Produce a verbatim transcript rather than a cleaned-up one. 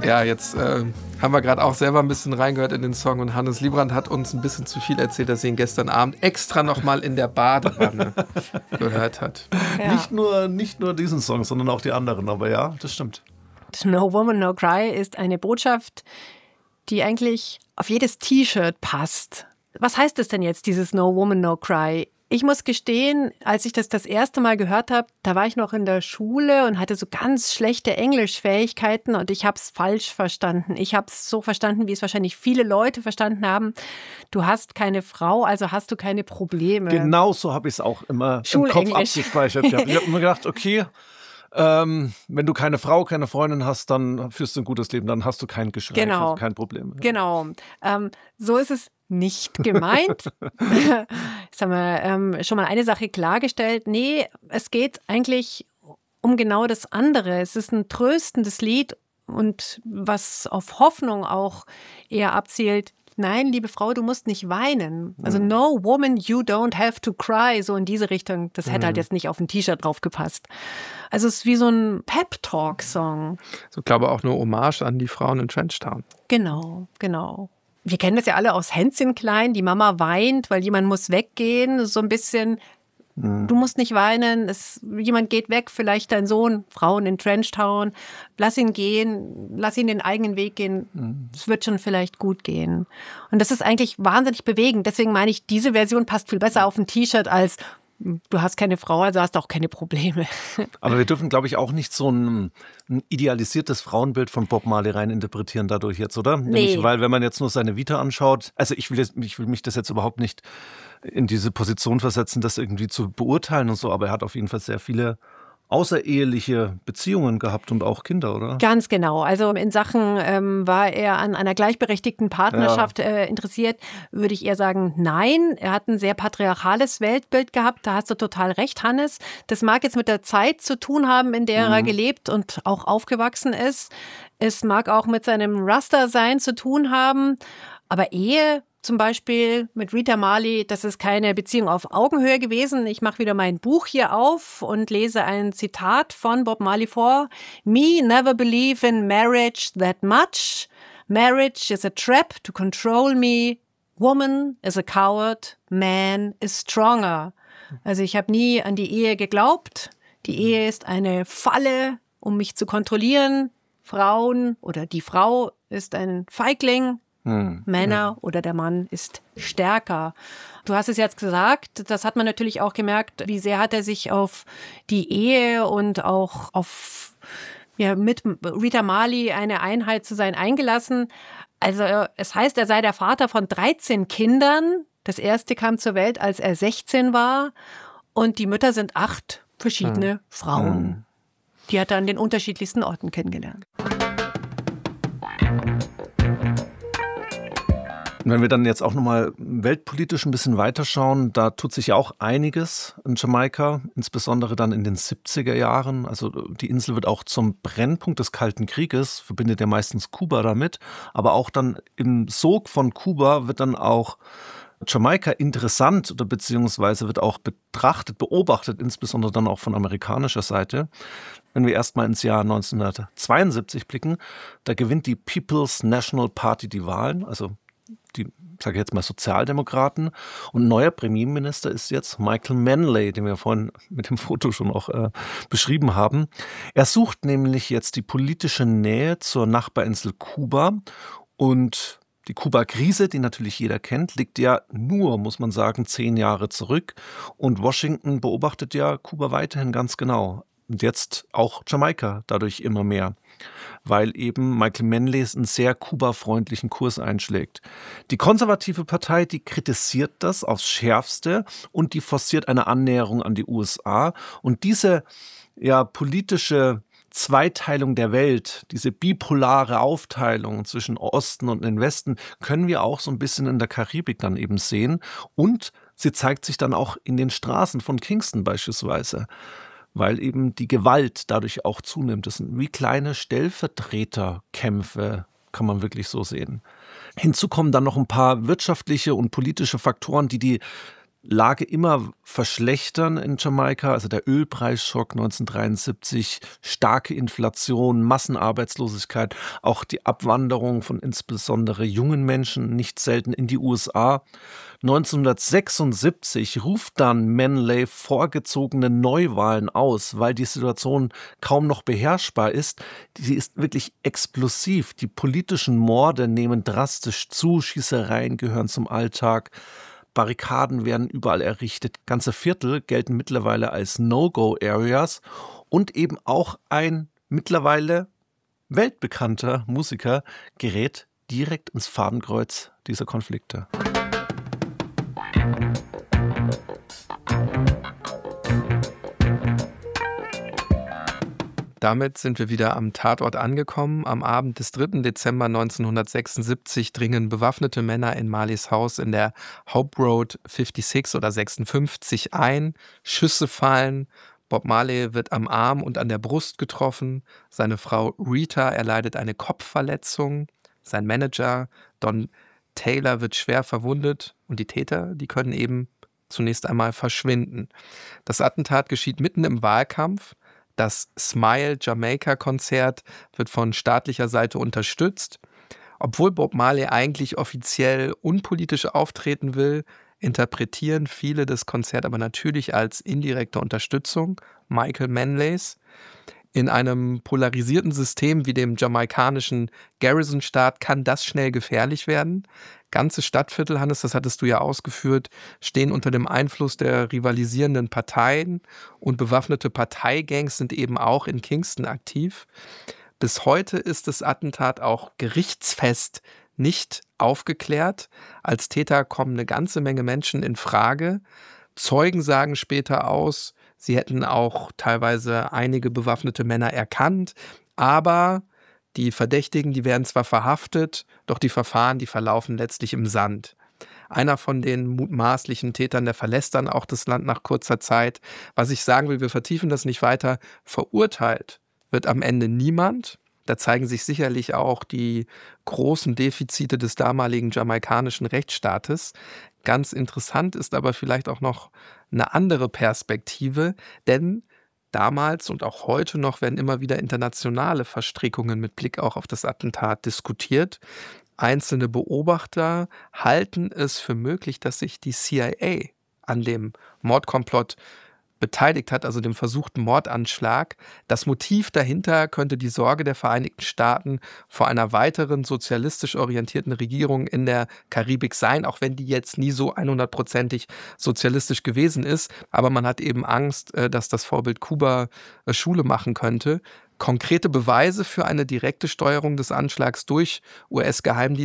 Ja, jetzt äh, haben wir gerade auch selber ein bisschen reingehört in den Song und Hannes Liebrand hat uns ein bisschen zu viel erzählt, dass sie ihn gestern Abend extra nochmal in der Badewanne gehört hat. Ja. Nicht nur, nicht nur diesen Song, sondern auch die anderen, aber ja, das stimmt. No Woman, No Cry ist eine Botschaft, die eigentlich auf jedes T-Shirt passt. Was heißt es denn jetzt, dieses No Woman, No Cry? Ich muss gestehen, als ich das das erste Mal gehört habe, da war ich noch in der Schule und hatte so ganz schlechte Englischfähigkeiten und ich habe es falsch verstanden. Ich habe es so verstanden, wie es wahrscheinlich viele Leute verstanden haben. Du hast keine Frau, also hast du keine Probleme. Genau so habe ich es auch immer im Kopf abgespeichert. Ich habe immer gedacht, okay, ähm, wenn du keine Frau, keine Freundin hast, dann führst du ein gutes Leben, dann hast du kein Geschrei, genau. kein Problem. Genau, ähm, so ist es nicht gemeint. Jetzt haben wir ähm, schon mal eine Sache klargestellt. Nee, es geht eigentlich um genau das andere. Es ist ein tröstendes Lied und was auf Hoffnung auch eher abzielt. Nein, liebe Frau, du musst nicht weinen. Also no woman, you don't have to cry. So in diese Richtung. Das hätte mhm. halt jetzt nicht auf ein T-Shirt drauf gepasst. Also es ist wie so ein Pep-Talk-Song. So, ich glaube auch eine Hommage an die Frauen in Trenchtown. Genau, genau. Wir kennen das ja alle aus Hänschen klein. Die Mama weint, weil jemand muss weggehen. So ein bisschen, mhm. du musst nicht weinen. Es, jemand geht weg, vielleicht dein Sohn, Frauen in Trenchtown. Lass ihn gehen, lass ihn den eigenen Weg gehen. Mhm. Es wird schon vielleicht gut gehen. Und das ist eigentlich wahnsinnig bewegend. Deswegen meine ich, diese Version passt viel besser auf ein T-Shirt als du hast keine Frau, also hast auch keine Probleme. Aber wir dürfen, glaube ich, auch nicht so ein, ein idealisiertes Frauenbild von Bob Marley reininterpretieren dadurch jetzt, oder? Nee. Nämlich, weil wenn man jetzt nur seine Vita anschaut, also ich will, jetzt, ich will mich das jetzt überhaupt nicht in diese Position versetzen, das irgendwie zu beurteilen und so, aber er hat auf jeden Fall sehr viele außereheliche Beziehungen gehabt und auch Kinder, oder? Ganz genau. Also in Sachen ähm, war er an einer gleichberechtigten Partnerschaft ja. äh, interessiert, würde ich eher sagen, nein. Er hat ein sehr patriarchales Weltbild gehabt. Da hast du total recht, Hannes. Das mag jetzt mit der Zeit zu tun haben, in der mhm. er gelebt und auch aufgewachsen ist. Es mag auch mit seinem Rasta-Sein zu tun haben. Aber Ehe zum Beispiel mit Rita Marley, das ist keine Beziehung auf Augenhöhe gewesen. Ich mache wieder mein Buch hier auf und lese ein Zitat von Bob Marley vor. Me never believe in marriage that much. Marriage is a trap to control me. Woman is a coward. Man is stronger. Also ich habe nie an die Ehe geglaubt. Die Ehe ist eine Falle, um mich zu kontrollieren. Frauen oder die Frau ist ein Feigling. Hm, Männer ja. oder der Mann ist stärker. Du hast es jetzt gesagt, das hat man natürlich auch gemerkt, wie sehr hat er sich auf die Ehe und auch auf ja, mit Rita Marley eine Einheit zu sein eingelassen. Also es heißt, er sei der Vater von dreizehn Kindern. Das erste kam zur Welt, als er sechzehn war. Und die Mütter sind acht verschiedene hm. Frauen. Hm. Die hat er an den unterschiedlichsten Orten kennengelernt. Und wenn wir dann jetzt auch nochmal weltpolitisch ein bisschen weiterschauen, da tut sich ja auch einiges in Jamaika, insbesondere dann in den siebziger Jahren. Also die Insel wird auch zum Brennpunkt des Kalten Krieges, verbindet ja meistens Kuba damit. Aber auch dann im Sog von Kuba wird dann auch Jamaika interessant oder beziehungsweise wird auch betrachtet, beobachtet, insbesondere dann auch von amerikanischer Seite. Wenn wir erstmal ins Jahr neunzehnhundertzweiundsiebzig blicken, da gewinnt die People's National Party die Wahlen, also die, sage ich jetzt mal, Sozialdemokraten. Und neuer Premierminister ist jetzt Michael Manley, den wir vorhin mit dem Foto schon auch äh, beschrieben haben. Er sucht nämlich jetzt die politische Nähe zur Nachbarinsel Kuba. Und die Kuba-Krise, die natürlich jeder kennt, liegt ja nur, muss man sagen, zehn Jahre zurück. Und Washington beobachtet ja Kuba weiterhin ganz genau. Und jetzt auch Jamaika dadurch immer mehr, weil eben Michael Manley einen sehr Kuba-freundlichen Kurs einschlägt. Die konservative Partei, die kritisiert das aufs Schärfste und die forciert eine Annäherung an die U S A. Und diese ja, politische Zweiteilung der Welt, diese bipolare Aufteilung zwischen Osten und den Westen, können wir auch so ein bisschen in der Karibik dann eben sehen. Und sie zeigt sich dann auch in den Straßen von Kingston beispielsweise, weil eben die Gewalt dadurch auch zunimmt. Das sind wie kleine Stellvertreterkämpfe, kann man wirklich so sehen. Hinzu kommen dann noch ein paar wirtschaftliche und politische Faktoren, die die Lage immer verschlechtern in Jamaika, also der Ölpreisschock neunzehnhundertdreiundsiebzig, starke Inflation, Massenarbeitslosigkeit, auch die Abwanderung von insbesondere jungen Menschen, nicht selten in die U S A. neunzehnhundertsechsundsiebzig ruft dann Manley vorgezogene Neuwahlen aus, weil die Situation kaum noch beherrschbar ist. Sie ist wirklich explosiv. Die politischen Morde nehmen drastisch zu, Schießereien gehören zum Alltag. Barrikaden werden überall errichtet. Ganze Viertel gelten mittlerweile als No-Go-Areas und eben auch ein mittlerweile weltbekannter Musiker gerät direkt ins Fadenkreuz dieser Konflikte. Damit sind wir wieder am Tatort angekommen. Am Abend des dritten Dezember neunzehnhundertsechsundsiebzig dringen bewaffnete Männer in Marleys Haus in der Hope Road sechsundsechzig oder sechsundfünfzig ein. Schüsse fallen. Bob Marley wird am Arm und an der Brust getroffen. Seine Frau Rita erleidet eine Kopfverletzung. Sein Manager Don Taylor wird schwer verwundet. Und die Täter, die können eben zunächst einmal verschwinden. Das Attentat geschieht mitten im Wahlkampf. Das Smile Jamaica Konzert wird von staatlicher Seite unterstützt. Obwohl Bob Marley eigentlich offiziell unpolitisch auftreten will, interpretieren viele das Konzert aber natürlich als indirekte Unterstützung Michael Manleys. In einem polarisierten System wie dem jamaikanischen Garrison-Staat kann das schnell gefährlich werden. Ganze Stadtviertel, Hannes, das hattest du ja ausgeführt, stehen unter dem Einfluss der rivalisierenden Parteien und bewaffnete Parteigangs sind eben auch in Kingston aktiv. Bis heute ist das Attentat auch gerichtsfest nicht aufgeklärt. Als Täter kommen eine ganze Menge Menschen in Frage. Zeugen sagen später aus, sie hätten auch teilweise einige bewaffnete Männer erkannt, aber die Verdächtigen, die werden zwar verhaftet, doch die Verfahren, die verlaufen letztlich im Sand. Einer von den mutmaßlichen Tätern, der verlässt dann auch das Land nach kurzer Zeit. Was ich sagen will, wir vertiefen das nicht weiter. Verurteilt wird am Ende niemand. Da zeigen sich sicherlich auch die großen Defizite des damaligen jamaikanischen Rechtsstaates. Ganz interessant ist aber vielleicht auch noch eine andere Perspektive, denn damals und auch heute noch werden immer wieder internationale Verstrickungen mit Blick auch auf das Attentat diskutiert. Einzelne Beobachter halten es für möglich, dass sich die C I A an dem Mordkomplott beteiligt hat, also dem versuchten Mordanschlag. Das Motiv dahinter könnte die Sorge der Vereinigten Staaten vor einer weiteren sozialistisch orientierten Regierung in der Karibik sein, auch wenn die jetzt nie so hundertprozentig sozialistisch gewesen ist. Aber man hat eben Angst, dass das Vorbild Kuba Schule machen könnte. Konkrete Beweise für eine direkte Steuerung des Anschlags durch U S-Geheimdienste